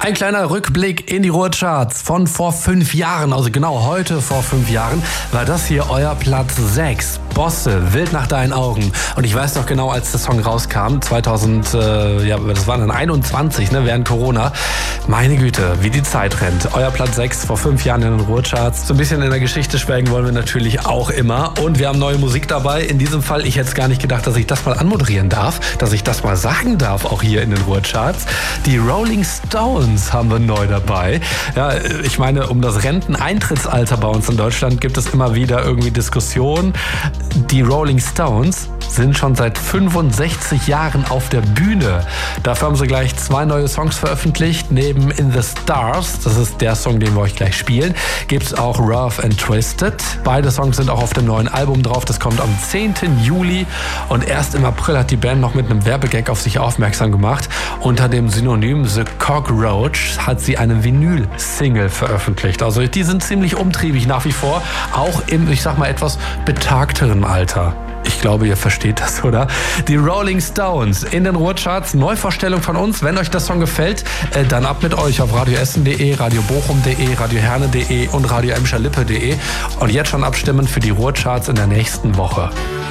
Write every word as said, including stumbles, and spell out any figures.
Ein kleiner Rückblick in die Ruhrcharts von vor fünf Jahren, also genau heute vor fünf Jahren, war das hier euer Platz sechs. Bosse, Wild nach deinen Augen. Und ich weiß noch genau, als der Song rauskam, zweitausend, äh, ja, das war dann einundzwanzig, ne, während Corona. Meine Güte, wie die Zeit rennt. Euer Platz sechs vor fünf Jahren in den Ruhrcharts. So ein bisschen in der Geschichte schwelgen wollen wir natürlich auch immer. Und wir haben neue Musik dabei. In diesem Fall, ich hätte es gar nicht gedacht, dass ich das mal anmoderieren darf, dass ich das mal sagen darf, auch hier in den Ruhrcharts. Die Rolling Stones haben wir neu dabei. Ja, ich meine, um das Renteneintrittsalter bei uns in Deutschland gibt es immer wieder irgendwie Diskussionen. Die Rolling Stones sind schon seit fünfundsechzig Jahren auf der Bühne. Dafür haben sie gleich zwei neue Songs veröffentlicht. Neben In the Stars, das ist der Song, den wir euch gleich spielen, gibt es auch Rough and Twisted. Beide Songs sind auch auf dem neuen Album drauf. Das kommt am zehnten Juli. Und erst im April hat die Band noch mit einem Werbegag auf sich aufmerksam gemacht. Unter dem Synonym The Cockroach hat sie eine Vinyl-Single veröffentlicht. Also die sind ziemlich umtriebig nach wie vor, auch im, ich sag mal, etwas betagteren Alter. Ich glaube, ihr versteht das, oder? Die Rolling Stones in den Ruhrcharts. Neuvorstellung von uns. Wenn euch das Song gefällt, äh, dann ab mit euch auf radio essen punkt de, radio bochum punkt de, radio herne punkt de und radio emscher lippe punkt de. Und jetzt schon abstimmen für die Ruhrcharts in der nächsten Woche.